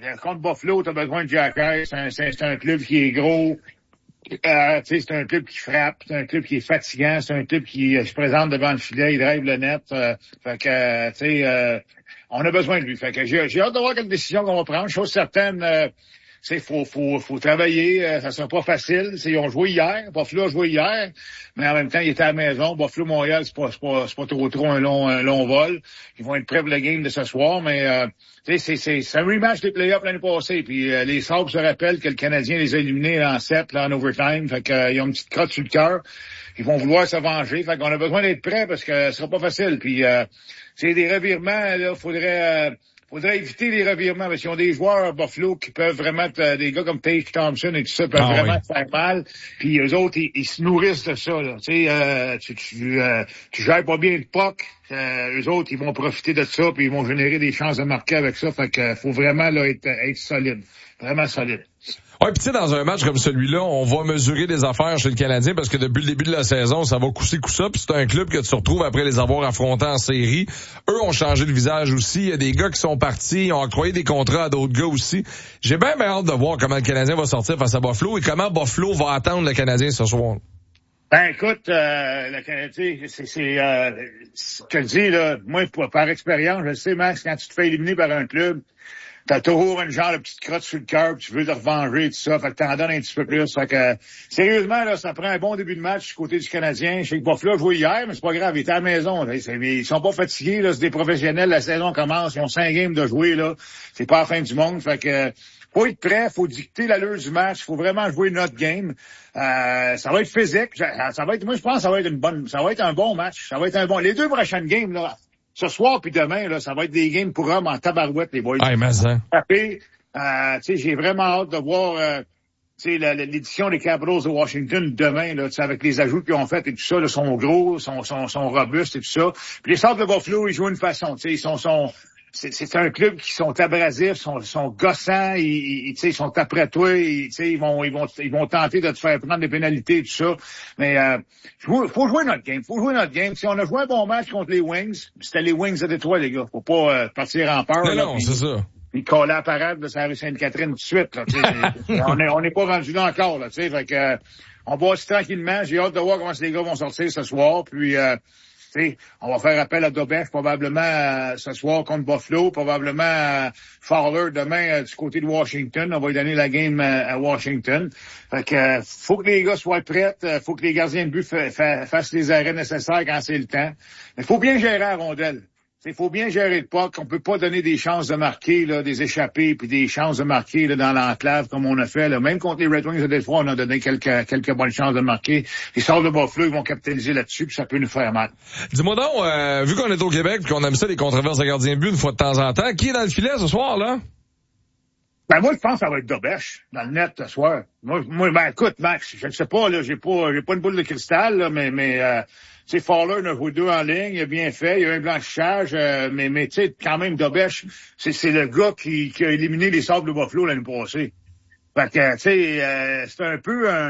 contre Buffalo, t'as besoin de Jack Harris. C'est un club qui est gros. C'est un club qui frappe, c'est un club qui est fatigant, c'est un club qui se présente devant le filet, il drive le net. Fait que, on a besoin de lui. Fait que j'ai hâte de voir quelle décision qu'on va prendre. Chose certaine, faut travailler. Ça sera pas facile. Ils ont joué hier. Buffalo a joué hier. Mais en même temps, il était à la maison. Buffalo Montréal, c'est pas trop un long vol. Ils vont être prêts pour le game de ce soir, mais c'est un rematch des playoffs l'année passée. Puis les Sabres se rappellent que le Canadien les a éliminés en 7 là, en overtime. Fait qu'ils ont une petite crotte sur le cœur. Ils vont vouloir se venger. Fait qu'on a besoin d'être prêts parce que ce sera pas facile. Puis c'est des revirements, là, faudrait éviter les revirements, parce qu'ils ont des joueurs à Buffalo qui peuvent vraiment des gars comme Tage Thompson et tout ça peuvent vraiment te faire mal. Puis eux autres, ils se nourrissent de ça, là. Tu gères pas bien le puck. Eux autres, ils vont profiter de ça, puis ils vont générer des chances de marquer avec ça. Fait que faut vraiment là être solide. Vraiment solide. Ouais, puis tu sais, dans un match comme celui-là, on va mesurer des affaires chez le Canadien parce que depuis le début de la saison, ça va coup-ci, coup-ça, puis c'est un club que tu te retrouves après les avoir affrontés en série. Eux ont changé de visage aussi. Il y a des gars qui sont partis, ils ont octroyé des contrats à d'autres gars aussi. J'ai bien hâte de voir comment le Canadien va sortir face à Buffalo et comment Buffalo va attendre le Canadien ce soir. Ben écoute, le Canadien, je te le dis, là, moi, par expérience, je sais, Max, quand tu te fais éliminer par un club, t'as toujours une genre de petite crotte sur le cœur, tu veux te revenger, tout ça, fait que t'en donnes un petit peu plus. Fait que, sérieusement, là, ça prend un bon début de match du côté du Canadien. Je sais que Buffalo a joué hier, mais c'est pas grave, ils étaient à la maison. Là. Ils sont pas fatigués, là, c'est des professionnels, la saison commence, ils ont 5 games de jouer, là. C'est pas la fin du monde, fait que, faut être prêt, faut dicter l'allure du match, faut vraiment jouer notre game. Ça va être physique, ça va être, moi je pense que ça va être un bon match, ça va être un bon, les 2 prochaines games, là, ce soir puis demain, là, ça va être des games pour hommes en tabarouette, les boys. J'ai vraiment hâte de voir l'édition des Capitals de Washington demain, là, avec les ajouts qu'ils ont fait et tout ça, là, sont gros, sont robustes et tout ça. Puis les Sabres de Buffalo, ils jouent une façon, c'est un club qui sont abrasifs, sont gossants, ils sont après toi, ils vont tenter de te faire prendre des pénalités et tout ça. Mais faut jouer notre game. Si on a joué un bon match contre les Wings, c'était les Wings de Détroit, les gars. Faut pas partir en peur. Non, c'est ça. Puis coller à parade de sa rue Sainte-Catherine tout de suite. Là, on n'est pas rendu là encore. Là, fait que on va aussi tranquillement. J'ai hâte de voir comment les gars vont sortir ce soir. Puis on va faire appel à Dobech probablement ce soir contre Buffalo, probablement Fowler demain du côté de Washington. On va lui donner la game à Washington. Fait que faut que les gars soient prêts, faut que les gardiens de but fassent les arrêts nécessaires quand c'est le temps. Mais faut bien gérer la rondelle. Il faut bien gérer le puck. On peut pas donner des chances de marquer, là, des échappées, puis des chances de marquer là, dans l'enclave comme on a fait. Là. Même contre les Red Wings de Détroit, on a donné quelques bonnes chances de marquer. Les Sabres de Buffalo, ils vont capitaliser là-dessus, puis ça peut nous faire mal. Dis-moi donc, vu qu'on est au Québec, puis qu'on aime ça, les controverses de gardien de but une fois de temps en temps, qui est dans le filet ce soir, là? Ben moi, je pense que ça va être Dobech dans le net ce soir. Moi, écoute, Max, je ne sais pas, là, j'ai pas une boule de cristal, là, mais Fowler a joué 2 en ligne, il a bien fait, il y a eu un blanchissage, mais tu sais, quand même, Dobech, c'est le gars qui a éliminé les Sabres de Buffalo l'année passée. Fait que, tu sais, c'est un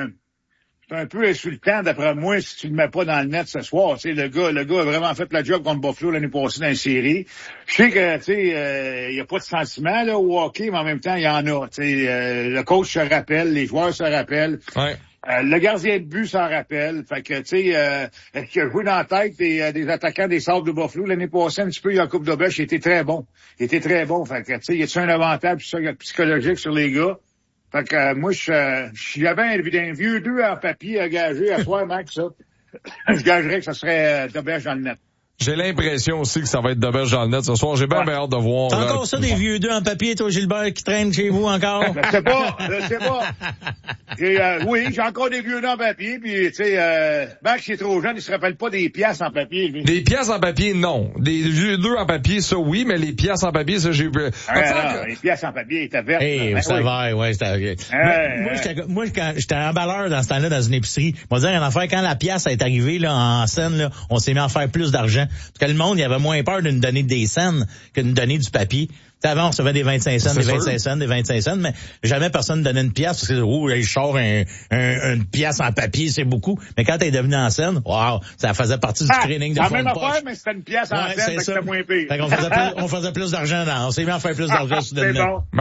peu insultant, d'après moi, si tu le mets pas dans le net ce soir. Tu sais, le gars a vraiment fait la job contre Buffalo l'année passée dans la série. Je sais que, tu sais, il y a pas de sentiment, là, au hockey, mais en même temps, il y en a. Tu sais, le coach se rappelle, les joueurs se rappellent. Ouais. Le gardien de but s'en rappelle. Fait que, tu sais, qui a joué dans la tête des attaquants des Sabres de Buffalo l'année passée, un petit peu, Jakub Dobech, il était très bon. Fait que, tu sais, y a-tu un avantage psychologique sur les gars? Fait que moi, j'avais un vieux 2 en papier à gager à soir, Max, ça. Je gagerais que ça serait Dobech dans le net. J'ai l'impression aussi que ça va être Dobech dans le net ce soir. J'ai bien hâte de voir. T'as encore ça des vieux 2 en papier, toi, Gilbert, qui traînent chez vous encore? Je sais pas. Oui, j'ai encore des vieux 2 en papier, puis tu sais, Max, il est trop jeune, il se rappelle pas des pièces en papier, lui. Des pièces en papier, non. Des vieux 2 en papier, ça oui, mais les pièces en papier, ça j'ai... Les pièces en papier étaient vertes. Ça va, ouais, c'était... Moi, quand j'étais emballeur dans ce temps-là, dans une épicerie, on va dire une affaire, quand la pièce est arrivée, là, en scène, là, on s'est mis à faire plus d'argent. Parce que le monde, il avait moins peur de nous donner des cents que de nous donner du papier. Avant, on recevait des 25 cents, des 25 cents, des 25 cents, mais jamais personne ne donnait une pièce parce que, je sors une pièce en papier, c'est beaucoup. Mais quand t'es devenu en scène, wow, ça faisait partie du training de fond de poche. C'est la même affaire, mais c'était une pièce en scène, c'était moins pire. Fait qu'on on faisait plus d'argent, on s'est mis à faire plus d'argent sur le net.